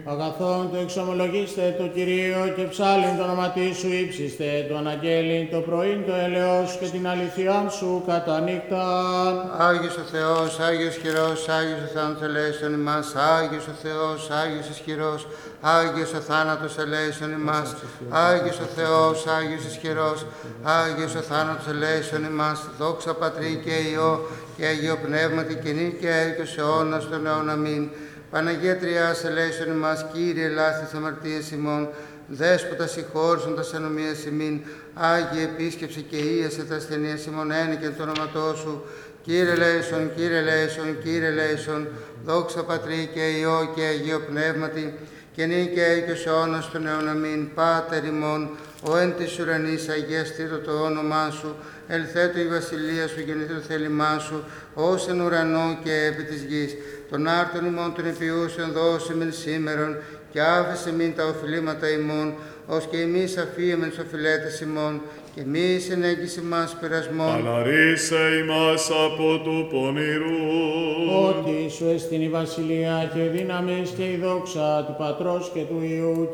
Αγαθόν το εξομολογήστε το Κυρίο και ψάλιν το όνομα σου ύψιστε, το αναγγέλιν το πρωίν το ελαιός και την αληθειάν σου κατά νύχταν. Άγιος ο Θεός, Άγιος χειρός, Άγιος ο θάνατος ελέησον ημάς, Άγιος ο Θεός, Άγιος ισχυρός, Άγιος ο θάνατος ελέησον ημάς, Άγιος ο Θεός, Άγιος ισχυρός, Άγιος ο θάνατος ελέησον ημάς, δόξα Πατρί και Υιό και Αγίο Πνεύματι και νυν και αεί και ως αιώνας των αιών αμήν. Παναγία Τριάς ελέησον ημάς, Κύριε ελάστε τις αμαρτίες ημών, Δέσποτα συγχώρησον τας ανομίας ημίν, Άγιε επίσκεψε και ίασε τα ασθενείας ημών ένικεν το όνοματό σου. Κύριε ελέησον, Κύριε ελέησον, Κύριε ελέησον, δόξα Πατρί και Υιό και Αγίο Πνεύματι, και νυν και αεί και ως αιώνας των αιών αμήν. Πάτερ ημών, ο εν της ουρανής αγιαστήτω το όνομά σου, ελθέτω η βασιλεία σου, γεννήθω το θέλημά σου, ως εν ουρανό και επί της γης. Τον άρτον ημών των επιούσεων δώσε μεν σήμερον, και άφησε μην τα οφειλήματα ημών, ως και εμείς αφίεμεν τους οφειλέτες ημών, και μη συνέγγισε μας πειρασμόν. Αναρίσε ημάς από του πονηρού. Ότι σου εστιν η βασιλεία και η δύναμις και η δόξα του Πατρός και του Υιού